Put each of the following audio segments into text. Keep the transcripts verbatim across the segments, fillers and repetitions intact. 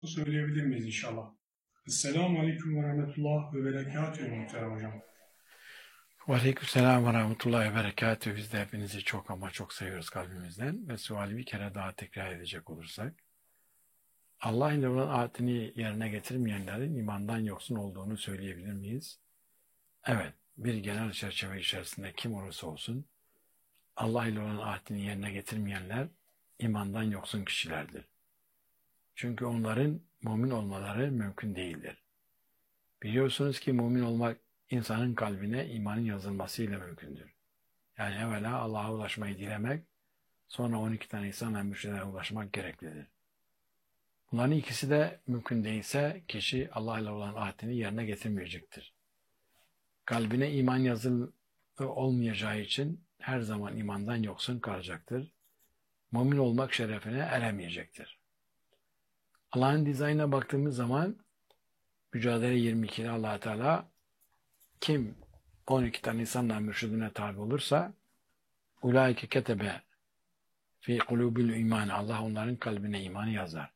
söyleyebilir miyiz inşallah? Esselamu Aleyküm ve Rahmetullah ve Berekatühü muhterem hocam. Aleykümselam ve rahmetullahi ve berekatühü. Biz de hepinizi çok ama çok seviyoruz kalbimizden. Ve suali bir kere daha tekrar edecek olursak, Allah ile olan ahdini yerine getirmeyenlerin imandan yoksun olduğunu söyleyebilir miyiz? Evet, bir genel çerçeve içerisinde kim olursa olsun, Allah ile olan ahdini yerine getirmeyenler imandan yoksun kişilerdir. Çünkü onların mümin olmaları mümkün değildir. Biliyorsunuz ki mümin olmak insanın kalbine imanın yazılmasıyla mümkündür. Yani evvela Allah'a ulaşmayı dilemek, sonra on iki tane insan ve mürşidine ulaşmak gereklidir. Bunların ikisi de mümkün değilse kişi Allah ile olan ahdini yerine getirmeyecektir. Kalbine iman yazılı olmayacağı için her zaman imandan yoksun kalacaktır. Mümin olmak şerefine eremeyecektir. Allah'ın dizaynına baktığımız zaman Mücadele yirmi ikide Allah Teala kim on iki tane insanla mürşidine tabi olursa ulaike ketebe fi kulubil iman, Allah onların kalbine imanı yazar.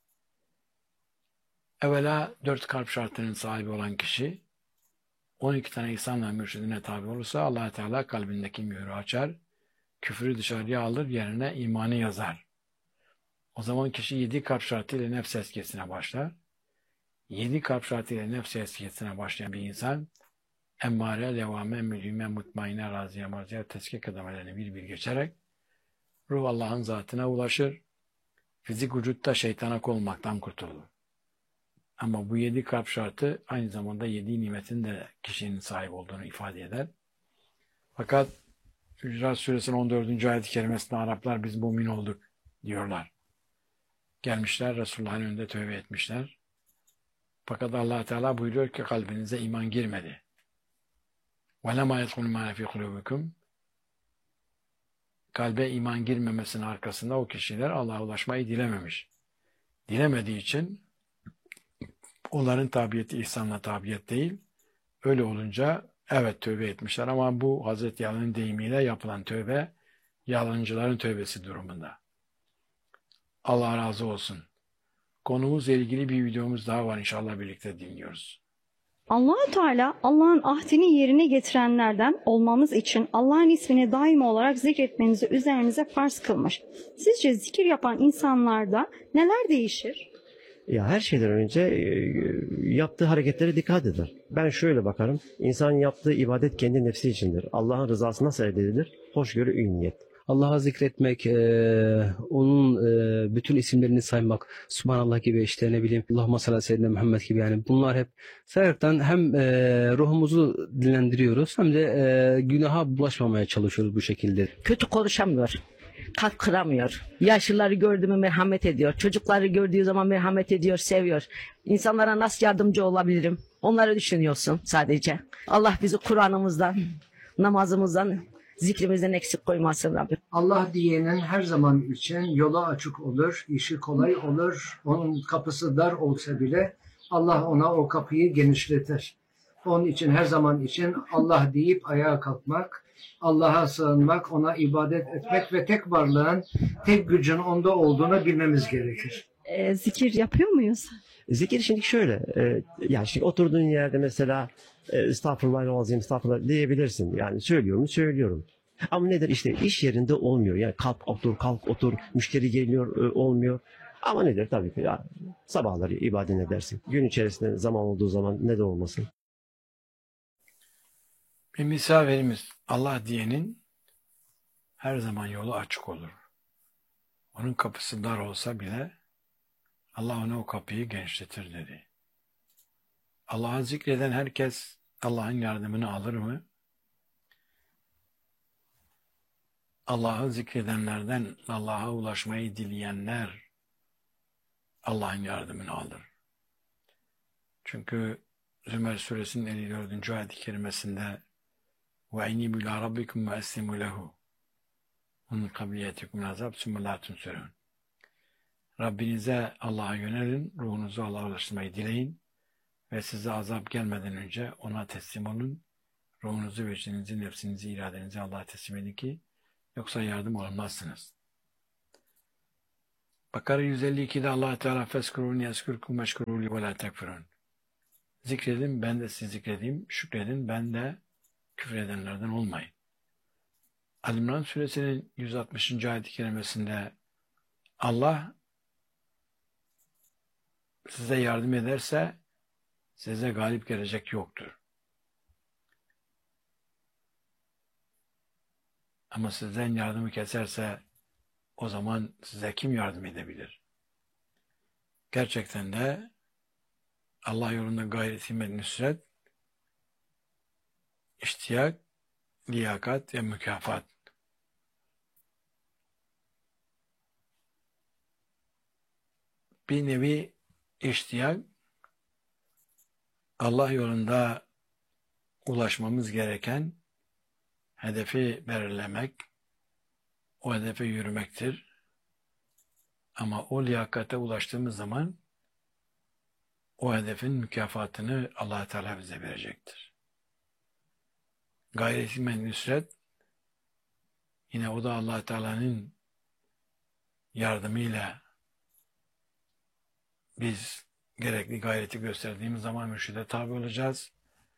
Evvela dört kalp şartının sahibi olan kişi on iki tane insanla mürşidine tabi olursa Allah Teala kalbindeki mührü açar, küfrü dışarıya alır, yerine imanı yazar. O zaman kişi yedi kalp şartıyla nefs eskiyesine başlar. Yedi kalp şartıyla nefs eskiyesine başlayan bir insan emmare, levame, mülhime, mutmaine, raziye, marziye, tezkik kademelerini bir bir geçerek ruh Allah'ın zatına ulaşır. Fizik vücutta şeytana kol olmaktan kurtulur. Ama bu yedi kalp şartı aynı zamanda yedi nimetin de kişinin sahip olduğunu ifade eder. Fakat Hücurat Suresinin on dördüncü ayet-i kerimesinde Araplar biz mümin olduk diyorlar. Gelmişler Resulullah'ın önünde tövbe etmişler. Fakat Allah Teala buyuruyor ki kalbinize iman girmedi. وَلَمَا يَدْخُلُ مَا فِي قُلُوبِكُمْ Kalbe iman girmemesinin arkasında o kişiler Allah'a ulaşmayı dilememiş. Dilemediği için onların tabiyeti ihsanla tabiyet değil. Öyle olunca evet tövbe etmişler ama bu Hazreti Yalan'ın deyimiyle yapılan tövbe yalancıların tövbesi durumunda. Allah razı olsun. Konumuzla ilgili bir videomuz daha var, inşallah birlikte dinliyoruz. Allah-u Teala Allah'ın ahdini yerine getirenlerden olmamız için Allah'ın ismini daim olarak zikretmemizi üzerimize farz kılmış. Sizce zikir yapan insanlarda neler değişir? Ya her şeyden önce e, yaptığı hareketlere dikkat eder. Ben şöyle bakarım. İnsanın yaptığı ibadet kendi nefsi içindir. Allah'ın rızası nasıl elde edilir? Hoşgörü, iyi niyet. Allah'a zikretmek, e, onun e, bütün isimlerini saymak, Subhanallah gibi işte ne bileyim, Allahümme salli ala seyyidina Muhammed gibi, yani bunlar hep sayaraktan hem e, ruhumuzu dinlendiriyoruz hem de e, günaha bulaşmamaya çalışıyoruz bu şekilde. Kötü konuşamıyor, kalp kıramıyor. Yaşlıları gördüğü mü merhamet ediyor, çocukları gördüğü zaman merhamet ediyor, seviyor. İnsanlara nasıl yardımcı olabilirim? Onları düşünüyorsun sadece. Allah bizi Kur'an'ımızdan, namazımızdan, zikrimizden eksik koymasın Rabbim. Allah diyenin her zaman için yolu açık olur, işi kolay olur. Onun kapısı dar olsa bile Allah ona o kapıyı genişletir. Onun için her zaman için Allah deyip ayağa kalkmak, Allah'a sığınmak, ona ibadet etmek ve tek varlığın, tek gücün onda olduğunu bilmemiz gerekir. E, zikir yapıyor muyuz? Zikir şimdi şöyle. E, yani şimdi oturduğun yerde mesela e, estağfurullahalazim, estağfurullah diyebilirsin. Yani söylüyorum, söylüyorum. Ama nedir işte iş yerinde olmuyor. Yani kalk otur, kalk otur, müşteri geliyor, e, olmuyor. Ama nedir tabii ki ya, sabahları ibadet edersin. Gün içerisinde zaman olduğu zaman ne de olmasın. Bir misafirimiz Allah diyenin her zaman yolu açık olur. Onun kapısı dar olsa bile Allah ona o kapıyı genişletir dedi. Allah'ı zikreden herkes Allah'ın yardımını alır mı? Allah'ı zikredenlerden Allah'a ulaşmayı dileyenler Allah'ın yardımını alır. Çünkü Zümer suresinin elli dördüncü ayet-i kerimesinde وَاِنِبُ لَا رَبِّكُمْ وَاَسْلِمُ لَهُ مِنْ قَبْلِيَتِكُمْ الْعَذَابِ ثُمَّ لَا تُنْسَرُونَ Rabbinize Allah'a yönelin, ruhunuzu Allah'a ulaştırmayı dileyin ve size azap gelmeden önce ona teslim olun. Ruhunuzu, vecdinizi, nefsinizi, iradenizi Allah'a teslim edin ki yoksa yardım olmazsınız. Bakara yüz elli ikide Allah Teala feskuruni yeskurkum meşkuruli ve la tekfurun. Zikredin, ben de sizi zikredeyim. Şükredin, ben de küfredenlerden olmayın. Ali İmran suresinin yüz altmışıncı ayet-i kerimesinde Allah size yardım ederse size galip gelecek yoktur. Ama sizden yardımı keserse o zaman size kim yardım edebilir? Gerçekten de Allah yolunda gayret, himmet, nüsret, iştiyak, liyakat ve mükafat. Bir nevi iştiyak, Allah yolunda ulaşmamız gereken hedefi belirlemek, o hedefe yürümektir. Ama o liyakate ulaştığımız zaman o hedefin mükafatını Allah Teala bize verecektir. Gayret-i nüsret, yine o da Allah Teala'nın yardımıyla biz gerekli gayreti gösterdiğimiz zaman mürşide tabi olacağız.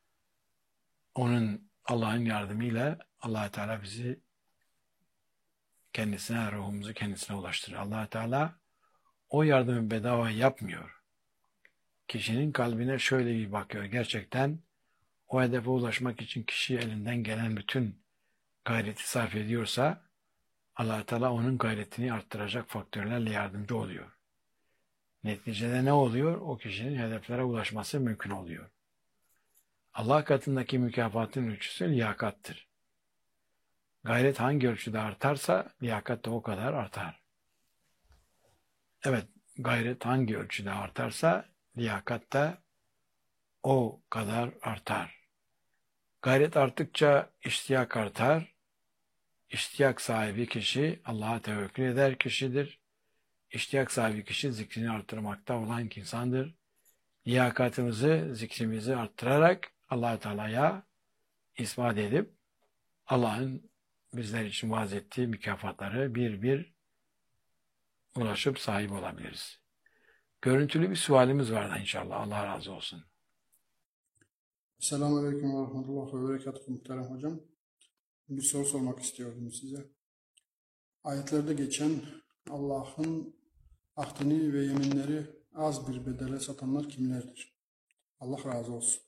Onun, Allah'ın yardımıyla Allah Teala bizi kendisine, ruhumuzu kendisine ulaştırır. Allah Teala o yardımı bedava yapmıyor. Kişinin kalbine şöyle bir bakıyor. Gerçekten o hedefe ulaşmak için kişi elinden gelen bütün gayreti sarf ediyorsa Allah Teala onun gayretini arttıracak faktörlerle yardımcı oluyor. Neticede ne oluyor? O kişinin hedeflere ulaşması mümkün oluyor. Allah katındaki mükafatın ölçüsü liyakattır. Gayret hangi ölçüde artarsa liyakat da o kadar artar. Evet, gayret hangi ölçüde artarsa liyakat da o kadar artar. Gayret arttıkça iştiyak artar. İştiyak sahibi kişi Allah'a tevekkül eder kişidir. İştiyak sahibi kişi zikrini arttırmakta olan insandır. Liyakatımızı, zikrimizi arttırarak Allah Teala'ya ispat edip Allah'ın bizler için vaaz ettiği mükafatları bir bir ulaşıp sahip olabiliriz. Görüntülü bir sualimiz vardı inşallah. Allah razı olsun. Selamun Aleyküm ve Rahmetullah ve Berekatuhu muhterem hocam. Bir soru sormak istiyordum size. Ayetlerde geçen Allah'ın ahdini ve yeminleri az bir bedele satanlar kimlerdir? Allah razı olsun.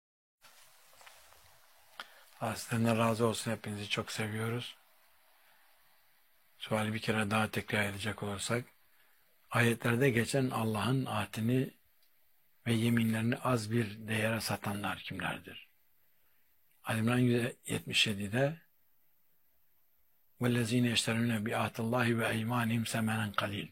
Allah sizden razı olsun. Hepinizi çok seviyoruz. Suali bir kere daha tekrar edecek olursak, ayetlerde geçen Allah'ın ahdini ve yeminlerini az bir değere satanlar kimlerdir? Ali İmran yüz yetmiş yedide وَالَّذ۪ينَ يَشْتَرُونَ بِعَهْدِ اللّٰهِ وَاَيْمَانِهِمْ سَمَنًا قَلِيلًا.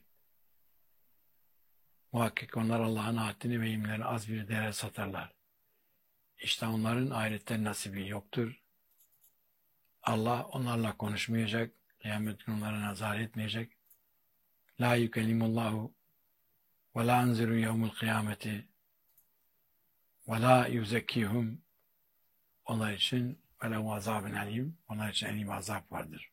Muhakkak onlar Allah'ın ahdini ve yeminlerini az bir değere satarlar. İşte onların ahirette nasibi yoktur. Allah onlarla konuşmayacak, kıyamet günü onlara nazar etmeyecek. La yukellimullahu ve la anziru yevmul kıyameti ve la yuzekkihum. Onlar için ve lehu azabun alim. Onlar için elim azap vardır.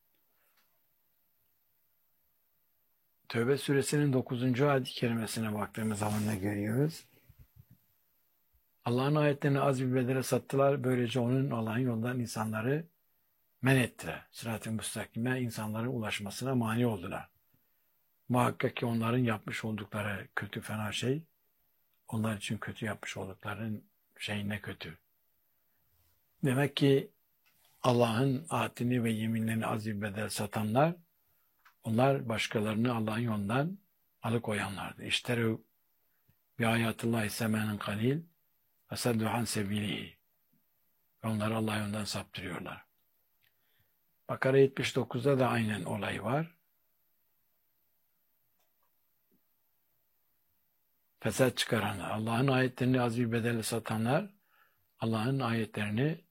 Tövbe suresinin dokuzuncu ayet-i kerimesine baktığımız zaman ne görüyoruz? Allah'ın ayetlerini az bir bedele sattılar. Böylece onun Allah'ın yolundan insanları men ettiler. Sırat-ı müstakime insanların ulaşmasına mani oldular. Muhakkak ki onların yapmış oldukları kötü fena şey, onlar için kötü yapmış olduklarının şey ne kötü. Demek ki Allah'ın ahdini ve yeminlerini az bir bedel satanlar, onlar başkalarını Allah'ın yolundan alıkoyanlardı. İşte bi ayatullahi semenin kalil ve sadduhan sebilihi. Onları Allah yolundan saptırıyorlar. Bakara yetmiş dokuzda da aynen olay var. Fesat çıkaranlar, Allah'ın ayetlerini az bir bedelle satanlar, Allah'ın ayetlerini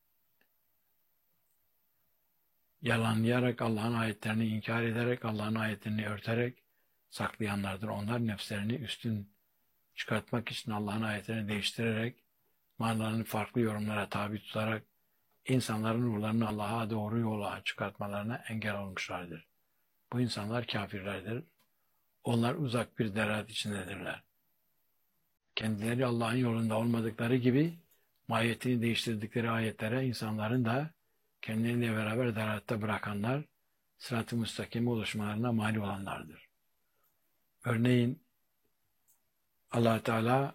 yalanlayarak, Allah'ın ayetlerini inkar ederek, Allah'ın ayetlerini örterek saklayanlardır. Onlar nefslerini üstün çıkartmak için Allah'ın ayetlerini değiştirerek, manalarını farklı yorumlara tabi tutarak, insanların ruhlarını Allah'a doğru yola çıkartmalarına engel olmuşlardır. Bu insanlar kafirlerdir. Onlar uzak bir derahat içindedirler. Kendileri Allah'ın yolunda olmadıkları gibi mahiyetini değiştirdikleri ayetlere insanların da kendileriyle beraber derahatta bırakanlar, sırat-ı müstakime ulaşmalarına mani olanlardır. Örneğin Allah Teala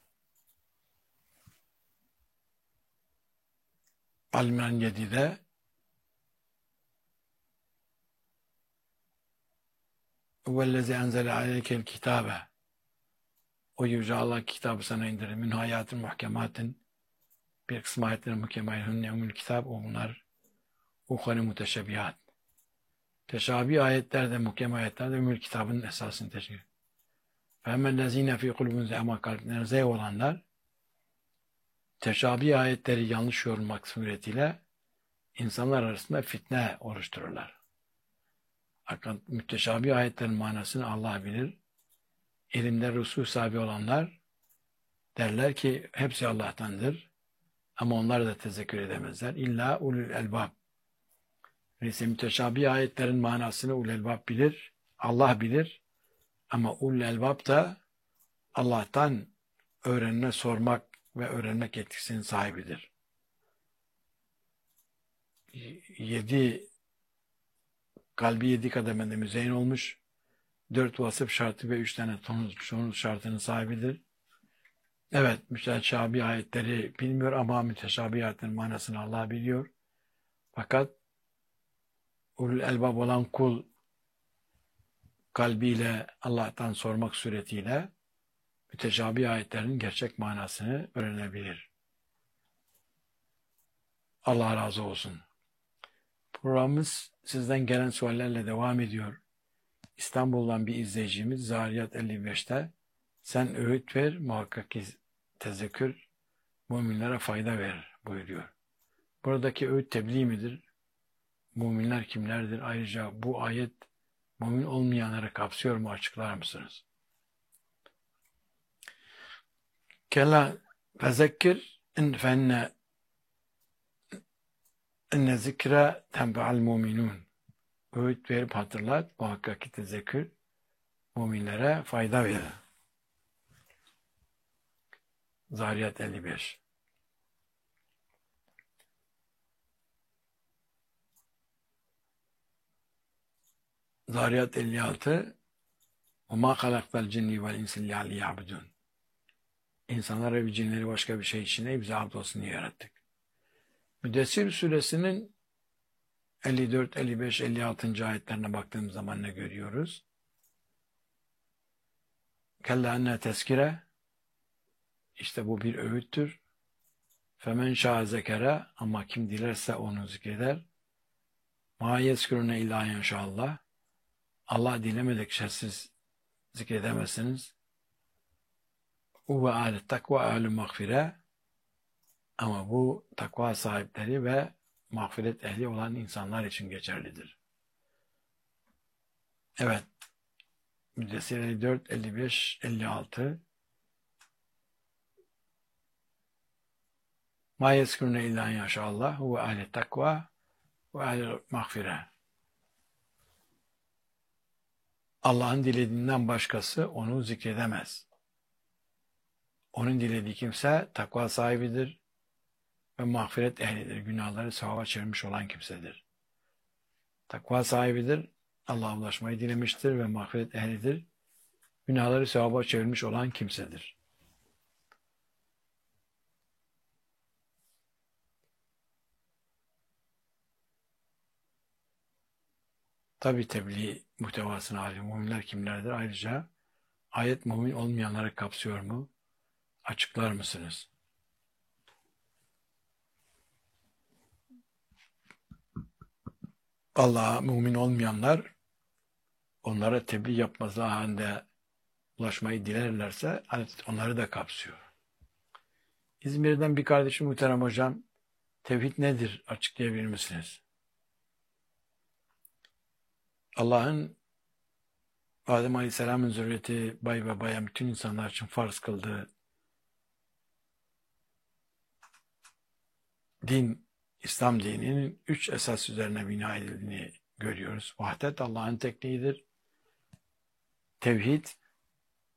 Al-İmran yedide وَالَّذِي اَنْزَلَ عَلَيْكَ الْكِتَابَ O Yüce Allah kitabı sana indirir. Min hayatın muhkematin bir kısmı ayetlerin muhkemayın hünne umul kitab o bunlar ukhani muteşebihat. Teşabi ayetlerde, muhkem ayetlerde umul kitabın esasını teşkil ediyor. فَاَمَّا فِي قُلُبُنْزَ ama kalplerine zayıf olanlar teşabi ayetleri yanlış yorulmak suretiyle insanlar arasında fitne oluştururlar. Fakat müteşabi ayetlerin manasını Allah bilir. İlimde rusuh sahibi olanlar derler ki hepsi Allah'tandır. Ama onlar da tezekkür edemezler. İlla ulul elbab. Neyse müteşabi ayetlerin manasını ulul elbab bilir. Allah bilir. Ama ulul elbab da Allah'tan öğrenme, sormak ve öğrenmek yetkisinin sahibidir. Yedi kalbi yedi kademede müzeyyin olmuş. Dört vasıf şartı ve üç tane sonuç şartının sahibidir. Evet, müteşabi ayetleri bilmiyor ama müteşabi ayetlerin manasını Allah biliyor. Fakat ulul elbab olan kul kalbiyle Allah'tan sormak suretiyle müteşabi ayetlerin gerçek manasını öğrenebilir. Allah razı olsun. Programımız sizden gelen suallerle devam ediyor. İstanbul'dan bir izleyicimiz Zariyat elli beşte sen öğüt ver, muhakkak ki tezekkür müminlere fayda verir buyuruyor. Buradaki öğüt tebliğ midir? Müminler kimlerdir? Ayrıca bu ayet mümin olmayanları kapsıyor mu? Açıklar mısınız? Kella fezekkir in fenne inne zikre tenbe'al muminun. Öğüt verip hatırlat, muhakkak ki tezekkür müminlere fayda verir. Zariyat elli beş. Zariyat elli altı وَمَا خَلَقْتَ الْجِنِّ وَالْاِنْسِ اللّٰهِ لِيَعْبُدُونَ İnsanları ve cinleri başka bir şey için değil, bize abd olsun diye yarattık. Müddessir suresinin elli dört, elli beş, elli altı. ayetlerine baktığımız zaman ne görüyoruz? Kella enne tezkire işte bu bir öğüttür. Femen şâ zekere ama kim dilerse onu zikreder. Mâ yezkürüne illâ inşallah. Allah dilemedikçe siz zikredemezsiniz. Uve âlet takva âlü mağfire ama bu takva sahipleri ve mağfiret ehli olan insanlar için geçerlidir. Evet. Müddessir elli dört, elli beş, elli altı. Ma yezkurune illa inşallah ve ahlet takva ve ahlet mağfire. Allah'ın dilediğinden başkası onu zikredemez. Onun dilediği kimse takva sahibidir ve mağfiret ehlidir. Günahları sevaba çevirmiş olan kimsedir. Takva sahibidir. Allah'a ulaşmayı dilemiştir ve mağfiret ehlidir. Günahları sevaba çevirmiş olan kimsedir. Tabi tebliğ muhtevasına alim müminler kimlerdir? Ayrıca ayet mümin olmayanları kapsıyor mu? Açıklar mısınız? Allah'a mümin olmayanlar onlara tebliğ yapması halinde ulaşmayı dilerlerse onları da kapsıyor. İzmir'den bir kardeşim muhterem hocam, tevhid nedir? Açıklayabilir misiniz? Allah'ın Adem Aleyhisselam'ın zürriyeti bay ve bayan bütün insanlar için farz kıldığı din, İslam dininin üç esas üzerine bina edildiğini görüyoruz. Vahdet Allah'ın tekliğidir. tevhid